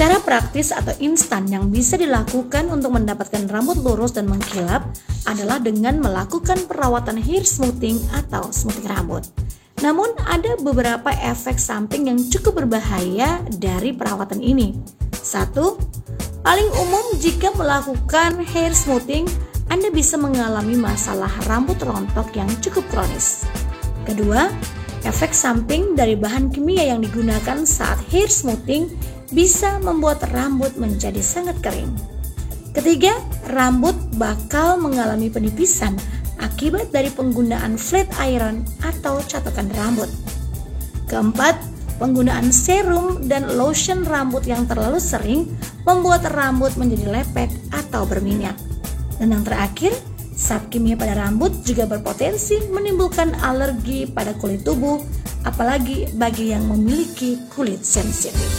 Cara praktis atau instan yang bisa dilakukan untuk mendapatkan rambut lurus dan mengkilap adalah dengan melakukan perawatan hair smoothing atau smoothing rambut. Namun ada beberapa efek samping yang cukup berbahaya dari perawatan ini. 1. Paling umum jika melakukan hair smoothing, Anda bisa mengalami masalah rambut rontok yang cukup kronis. Kedua, efek samping dari bahan kimia yang digunakan saat hair smoothing bisa membuat rambut menjadi sangat kering. Ketiga, rambut bakal mengalami penipisan akibat dari penggunaan flat iron atau catokan rambut. Keempat, penggunaan serum dan lotion rambut yang terlalu sering membuat rambut menjadi lepek atau berminyak. Dan yang terakhir, zat kimia pada rambut juga berpotensi menimbulkan alergi pada kulit tubuh, apalagi bagi yang memiliki kulit sensitif.